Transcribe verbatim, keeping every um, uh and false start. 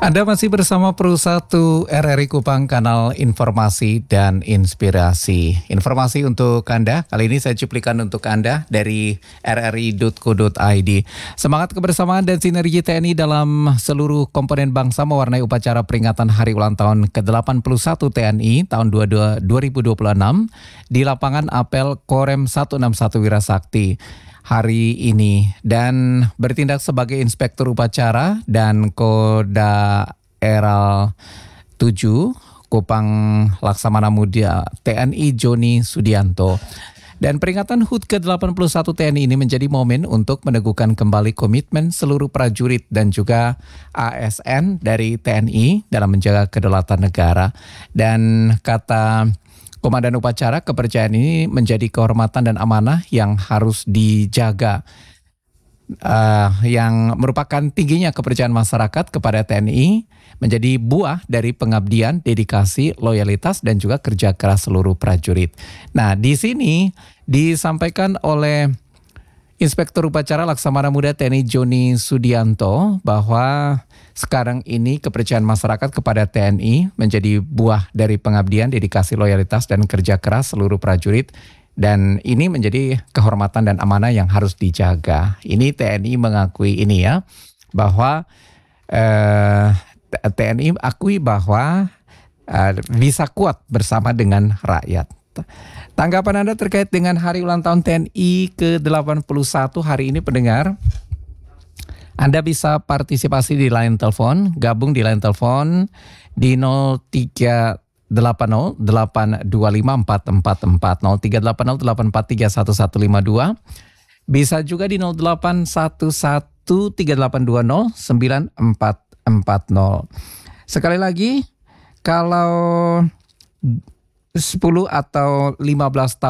Anda masih bersama Pro satu R R I Kupang, kanal informasi dan inspirasi. Informasi untuk Anda, kali ini saya cuplikan untuk Anda dari r r i dot co dot i d. Semangat kebersamaan dan sinergi T N I dalam seluruh komponen bangsa mewarnai upacara peringatan Hari Ulang Tahun ke delapan puluh satu T N I tahun dua ribu dua puluh enam di lapangan apel Korem seratus enam puluh satu Wirasakti hari ini, dan bertindak sebagai inspektur upacara dan Koda Eral tujuh Kupang Laksamana Muda T N I Joni Sudianto. Dan peringatan H U T ke delapan puluh satu T N I ini menjadi momen untuk meneguhkan kembali komitmen seluruh prajurit dan juga A S N dari T N I dalam menjaga kedaulatan negara. Dan kata Komandan Upacara, kepercayaan ini menjadi kehormatan dan amanah yang harus dijaga, uh, yang merupakan tingginya kepercayaan masyarakat kepada T N I, menjadi buah dari pengabdian, dedikasi, loyalitas, dan juga kerja keras seluruh prajurit. Nah, di sini disampaikan oleh Inspektur Upacara Laksamana Muda T N I Joni Sudianto bahwa sekarang ini kepercayaan masyarakat kepada T N I menjadi buah dari pengabdian, dedikasi, loyalitas, dan kerja keras seluruh prajurit. Dan ini menjadi kehormatan dan amanah yang harus dijaga. Ini T N I mengakui ini ya, bahwa eh, T N I akui bahwa eh, bisa kuat bersama dengan rakyat. Tanggapan Anda terkait dengan hari ulang tahun T N I ke delapan puluh satu hari ini, pendengar? Anda bisa partisipasi di line telepon, gabung di line telepon di nol tiga delapan nol delapan dua lima empat empat empat, nol tiga delapan nol delapan empat tiga satu satu lima dua. Bisa juga di nol delapan satu satu tiga delapan dua nol sembilan empat empat nol. Sekali lagi, kalau sepuluh atau lima belas tahun